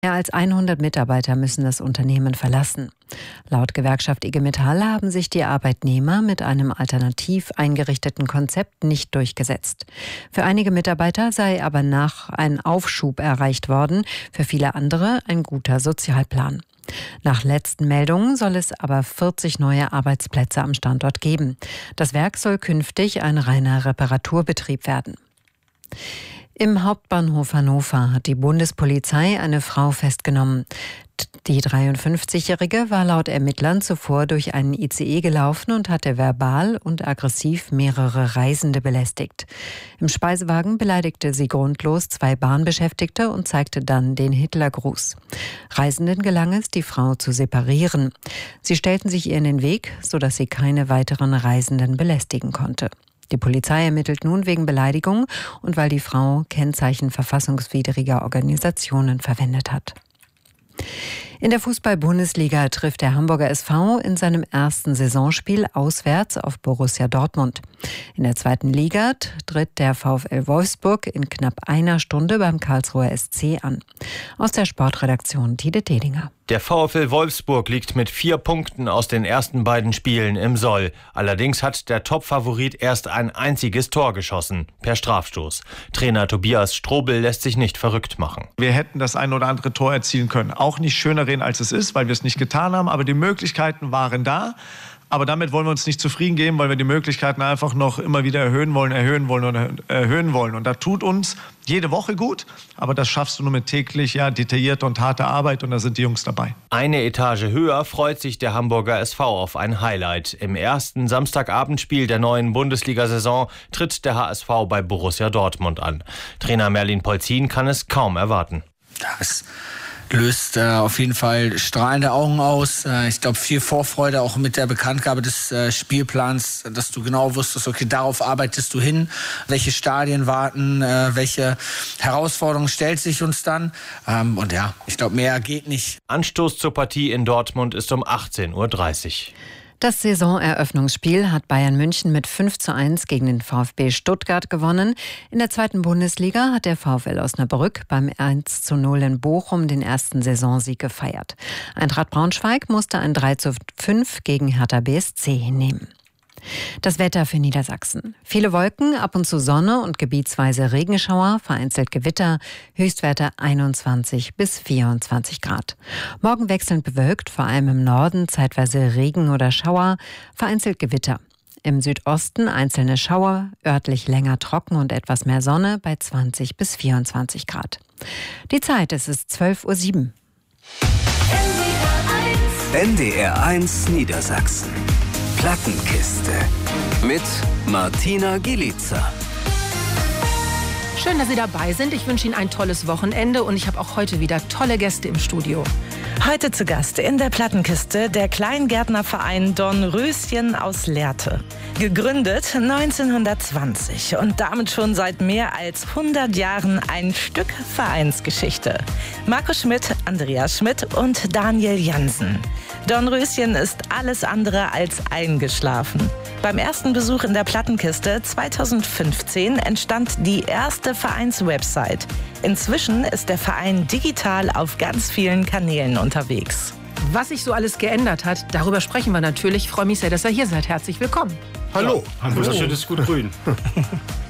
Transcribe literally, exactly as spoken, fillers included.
Mehr als hundert Mitarbeiter müssen das Unternehmen verlassen. Laut Gewerkschaft I G Metall haben sich die Arbeitnehmer mit einem alternativ eingerichteten Konzept nicht durchgesetzt. Für einige Mitarbeiter sei aber nach ein Aufschub erreicht worden, für viele andere ein guter Sozialplan. Nach letzten Meldungen soll es aber vierzig neue Arbeitsplätze am Standort geben. Das Werk soll künftig ein reiner Reparaturbetrieb werden. Im Hauptbahnhof Hannover hat die Bundespolizei eine Frau festgenommen. Die dreiundfünfzigjährige war laut Ermittlern zuvor durch einen I C E gelaufen und hatte verbal und aggressiv mehrere Reisende belästigt. Im Speisewagen beleidigte sie grundlos zwei Bahnbeschäftigte und zeigte dann den Hitlergruß. Reisenden gelang es, die Frau zu separieren. Sie stellten sich ihr in den Weg, sodass sie keine weiteren Reisenden belästigen konnte. Die Polizei ermittelt nun wegen Beleidigung und weil die Frau Kennzeichen verfassungswidriger Organisationen verwendet hat. In der Fußball-Bundesliga trifft der Hamburger S V in seinem ersten Saisonspiel auswärts auf Borussia Dortmund. In der zweiten Liga tritt der VfL Wolfsburg in knapp einer Stunde beim Karlsruher S C an. Aus der Sportredaktion Tide Dedinger. Der VfL Wolfsburg liegt mit vier Punkten aus den ersten beiden Spielen im Soll. Allerdings hat der Top-Favorit erst ein einziges Tor geschossen, per Strafstoß. Trainer Tobias Strobel lässt sich nicht verrückt machen. Wir hätten das ein oder andere Tor erzielen können. Auch nicht schöner reden, als es ist, weil wir es nicht getan haben. Aber die Möglichkeiten waren da. Aber damit wollen wir uns nicht zufrieden geben, weil wir die Möglichkeiten einfach noch immer wieder erhöhen wollen, erhöhen wollen und erhöhen wollen. Und das tut uns jede Woche gut, aber das schaffst du nur mit täglich ja, detaillierter und harter Arbeit und da sind die Jungs dabei. Eine Etage höher freut sich der Hamburger S V auf ein Highlight. Im ersten Samstagabendspiel der neuen Bundesliga-Saison tritt der H S V bei Borussia Dortmund an. Trainer Merlin Polzin kann es kaum erwarten. Das löst äh, auf jeden Fall strahlende Augen aus. Äh, ich glaube, viel Vorfreude auch mit der Bekanntgabe des äh, Spielplans, dass du genau wusstest, okay, darauf arbeitest du hin. Welche Stadien warten, äh, welche Herausforderungen stellt sich uns dann. Ähm, und ja, ich glaube, mehr geht nicht. Anstoß zur Partie in Dortmund ist um achtzehn Uhr dreißig. Das Saisoneröffnungsspiel hat Bayern München mit fünf zu eins gegen den VfB Stuttgart gewonnen. In der zweiten Bundesliga hat der VfL Osnabrück beim eins zu null in Bochum den ersten Saisonsieg gefeiert. Eintracht Braunschweig musste ein drei zu fünf gegen Hertha B S C hinnehmen. Das Wetter für Niedersachsen. Viele Wolken, ab und zu Sonne und gebietsweise Regenschauer, vereinzelt Gewitter, Höchstwerte einundzwanzig bis vierundzwanzig Grad. Morgen wechselnd bewölkt, vor allem im Norden zeitweise Regen oder Schauer, vereinzelt Gewitter. Im Südosten einzelne Schauer, örtlich länger trocken und etwas mehr Sonne bei zwanzig bis vierundzwanzig Grad. Die Zeit, es ist zwölf Uhr sieben. N D R eins Niedersachsen. Plattenkiste mit Martina Gielica. Schön, dass Sie dabei sind. Ich wünsche Ihnen ein tolles Wochenende und ich habe auch heute wieder tolle Gäste im Studio. Heute zu Gast in der Plattenkiste der Kleingärtnerverein Dornröschen aus Lehrte. Gegründet neunzehnhundertzwanzig und damit schon seit mehr als hundert Jahren ein Stück Vereinsgeschichte. Marco Schmidt, Andreas Schmidt und Daniel Jansen. Dornröschen ist alles andere als eingeschlafen. Beim ersten Besuch in der Plattenkiste zweitausendfünfzehn entstand die erste Vereinswebsite. Inzwischen ist der Verein digital auf ganz vielen Kanälen unterwegs. Was sich so alles geändert hat, darüber sprechen wir natürlich. Ich freue mich sehr, dass ihr hier seid. Herzlich willkommen. Hallo. Ja, wunderschönes Gut Grün.